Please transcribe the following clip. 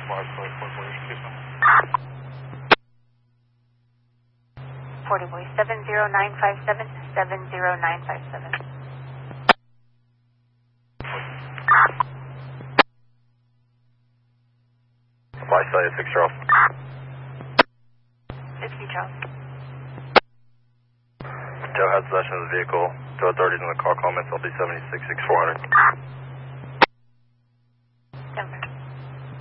40 boy, 70957, 70957. Fly Cellular 6 Charles. 60 Charles. Joe has possession of the vehicle. Joe authorities in the call comments. I'll be 76 6400.